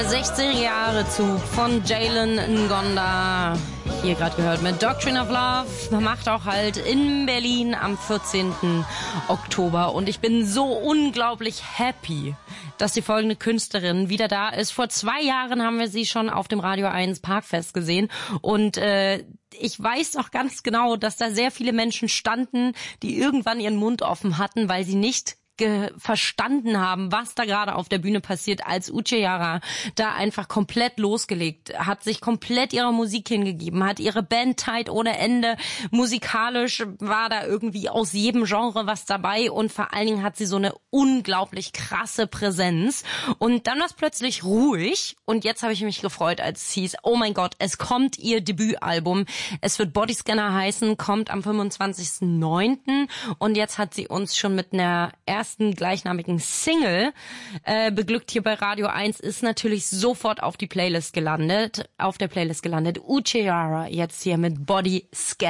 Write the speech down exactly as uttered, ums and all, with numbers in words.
sechzehn Jahre Zug von Jalen Ngonda. Hier gerade gehört mit Doctrine of Love. Macht auch halt in Berlin am vierzehnten Oktober. Und ich bin so unglaublich happy, dass die folgende Künstlerin wieder da ist. Vor zwei Jahren haben wir sie schon auf dem Radio eins Parkfest gesehen. Und äh, ich weiß noch ganz genau, dass da sehr viele Menschen standen, die irgendwann ihren Mund offen hatten, weil sie nicht verstanden haben, was da gerade auf der Bühne passiert, als Uchiara da einfach komplett losgelegt hat, sich komplett ihrer Musik hingegeben hat, ihre Band Tight ohne Ende, musikalisch war da irgendwie aus jedem Genre was dabei und vor allen Dingen hat sie so eine unglaublich krasse Präsenz und dann war es plötzlich ruhig und jetzt habe ich mich gefreut, als es hieß, oh mein Gott, es kommt ihr Debütalbum, es wird Bodyscanner heißen, kommt am fünfundzwanzigsten neunten und jetzt hat sie uns schon mit einer ersten gleichnamigen Single äh, beglückt hier bei Radio eins, ist natürlich sofort auf die Playlist gelandet, auf der Playlist gelandet. Uchiara jetzt hier mit Body Scan.